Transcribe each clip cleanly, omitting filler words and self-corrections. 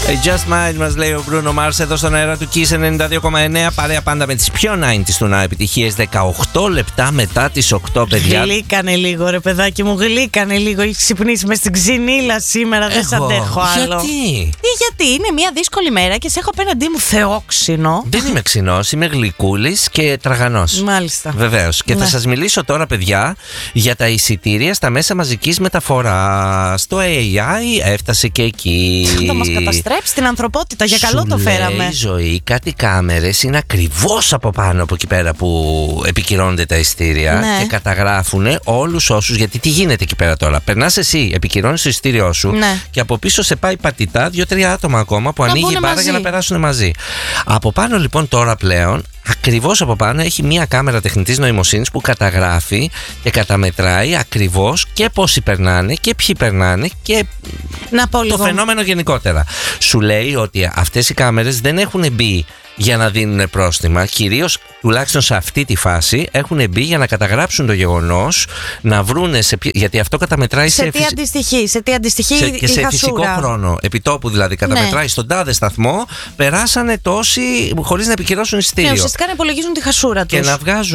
Just Mine μας λέει ο Bruno Mars εδώ στον αέρα του Kiss 92,9. Παρέα πάντα με τις πιο 90's του να επιτυχίες. 18 λεπτά μετά τις 8, παιδιά. Γλύκανε λίγο, ρε παιδάκι μου, γλύκανε λίγο. Έχει ξυπνήσει μες στην ξυνήλα σήμερα. Δεν σ' αντέχω άλλο. Γιατί είναι μια δύσκολη μέρα και σε έχω απέναντί μου θεόξινο. Δεν είμαι ξινός, είμαι γλυκούλης και τραγανός. Μάλιστα. Βεβαίως. Και θα σας μιλήσω τώρα, παιδιά, για τα εισιτήρια στα μέσα μαζικής μεταφοράς. Το AI έφτασε και εκεί. Θα μας καταστρέψει την ανθρωπότητα. Για καλό το φέραμε. Λέει, ζωή, κάτι κάμερες είναι ακριβώς από πάνω από εκεί πέρα που επικυρώνονται τα εισιτήρια, ναι, και καταγράφουν όλους όσους. Γιατί τι γίνεται εκεί πέρα τώρα? Περνάς εσύ, επικυρώνεις το εισιτήριό σου, ναι, και από πίσω σε πάει πατητά 2-3 άτομα ακόμα που ανοίγει η μπάρα για να περάσουν μαζί. Από πάνω λοιπόν τώρα πλέον, ακριβώς από πάνω έχει μία κάμερα τεχνητής νοημοσύνης που καταγράφει και καταμετράει ακριβώς και πόσοι περνάνε και ποιοι περνάνε και το φαινόμενο γενικότερα. Σου λέει ότι αυτές οι κάμερες δεν έχουν μπει για να δίνουν πρόστιμα, κυρίως τουλάχιστον σε αυτή τη φάση έχουν μπει για να καταγράψουν το γεγονός, να βρούνε γιατί αυτό καταμετράει σε τι αντιστοιχεί και σε φυσικό χρόνο, επιτόπου δηλαδή καταμετράει, ναι, στον τάδε σταθμό περάσανε τόσοι χωρίς να επικυρώσουν εισιτήριο. Ναι, ουσιαστικά να υπολογίζουν τη χασούρα τους.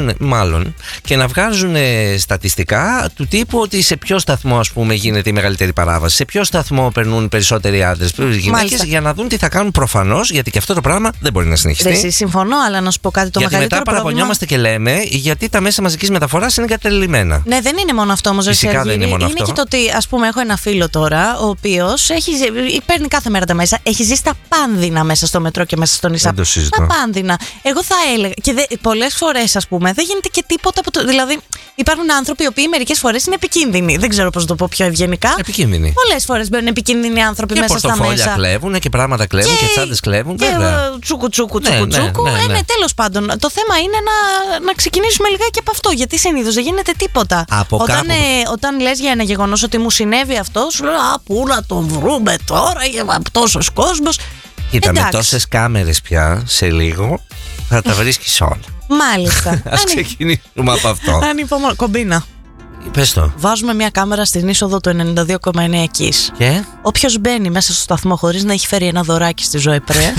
Και να βγάζουν στατιστικά του τύπου ότι σε ποιο σταθμό, ας πούμε, γίνεται η μεγαλύτερη παράβαση, σε ποιο σταθμό περνούν περισσότεροι άντρες, γυναίκες, για να δουν τι θα κάνουν προφανώς, γιατί και αυτό το πράγμα δεν μπορεί να συνεχιστεί. Συμφωνώ, αλλά να σου πω κάτι, το γιατί μεγαλύτερο μετά παραπονιόμαστε και λέμε γιατί τα μέσα μαζικής μεταφοράς είναι εγκατελειμμένα. Ναι, δεν είναι μόνο αυτό όμως. Φυσικά δεν είναι μόνο αυτό. Είναι και το ότι, ας πούμε, έχω ένα φίλο τώρα, ο οποίος παίρνει κάθε μέρα τα μέσα, έχει ζήσει τα πάνδυνα μέσα στο μετρό και μέσα στον Ισάπ. Τα πάνδυνα. Εγώ θα έλεγα. Και πολλές φορές, ας πούμε, δεν γίνεται και τίποτα από το. Δηλαδή, υπάρχουν άνθρωποι οι οποίοι μερικές φορές είναι επικίνδυνοι. Δεν ξέρω πώς να το πω πιο ευγενικά. Επικίνδυνοι. Πολλές φορές μπαίνουν επικίνδυνοι άνθρωποι και μέσα στα μέσα. Και πορτοφόλια κλέβουν και πράγματα κλέβουν και τσάντες κλέβουν. Βέβαια. Τσούκου. Ναι, τέλος πάντων. Το θέμα είναι να ξεκινήσουμε λιγάκι από αυτό. Γιατί συνήθως δεν γίνεται τίποτα. Όταν λες για ένα γεγονός ότι μου συνέβη αυτό, σου λέω πού να τον βρούμε τώρα, τόσος κόσμος. Κοίτα, με τόσες κάμερες πια σε λίγο θα τα βρίσκεις όλα. Μάλιστα. Ας ξεκινήσουμε από αυτό. Κομπίνα. Πες το. Βάζουμε μια κάμερα στην είσοδο του 92,9 Kiss. Και όποιος μπαίνει μέσα στο σταθμό χωρίς να έχει φέρει ένα δωράκι στη ζωή πρέ,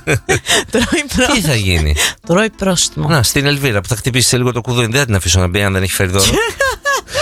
τι θα γίνει? Τρώει πρόστιμο. Να, στην Ελβίρα που θα χτυπήσει λίγο το κουδούνι, δεν θα την αφήσω να μπει αν δεν έχει φέρει δώρο.